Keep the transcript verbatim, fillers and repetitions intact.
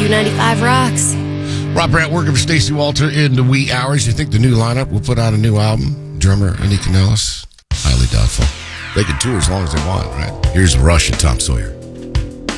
ninety-five rocks. Rob Brandt working for Stacey Walter in the wee hours. You think the new lineup will put out a new album? Drummer Andy Canellis? Highly doubtful. They can tour as long as they want, right? Here's Rush and Tom Sawyer.